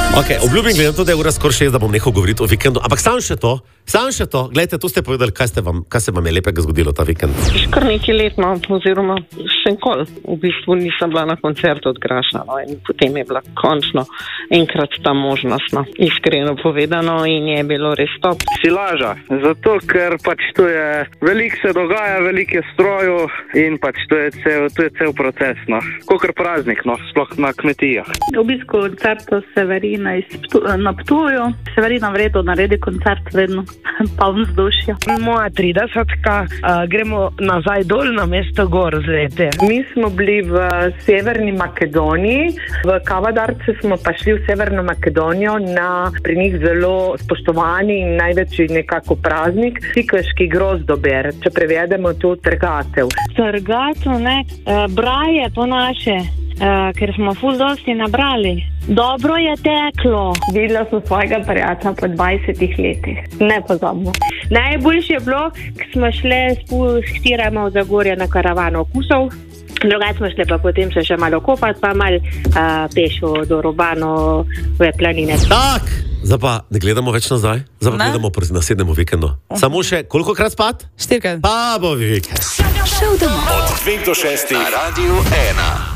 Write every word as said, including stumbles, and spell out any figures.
Okay, obljubim, glede na to, da je ura skoraj šest, da bom nehal govoriti o vikendu. Ampak sam še to, sam še to. Glejte, tu ste povedali, kaj, ste vam, kaj se vam je lepega zgodilo ta vikend. Kar nekaj let, no, oziroma še nikoli. V bistvu nisem bila na koncertu od Graša, no, in potem je bila končno enkrat ta možnost, no, iskreno povedano, in je bilo res top. Si laža, zato ker pač to je, veliko se dogaja, veliko je stroju in pač to je cel, to je cel proces, no. Kakor praznik, no, sploh na kmetijah. V bistvu koncertu Severina iz Ptu, na Ptuju. Severina v redu naredi koncert vedno, poln vzdušja. Moja tridesetka, uh, gremo nazaj dol na mesto gor zlete. Mi smo bili v Severni Makedoniji, v Kavadarce smo pa šli v Severno Makedonijo na pri njih zelo spoštovani in največji nekako praznik, Sikaški grozdober, če prevedemo to trgatev. Trgatev, ne, uh, braje po naše. Uh, ker smo ful dosti nabrali. Dobro je teklo. Videla sem svojega prijatelja po dvajsetih letih. Ne pozabno. Najboljše je bilo, ko smo šli s hčerama v Zagorje na karavano okusov. Drugače smo šli pa potem še malo kopati, pa malo uh, pešo do Robanove planine. Tak! Zdaj pa ne gledamo več nazaj, zdaj pa gledamo proti naslednjemu vikendu. Samo še, koliko krat spat? Štirikrat. Pa bo vikend. Od dveh do šestih na Radiu ena.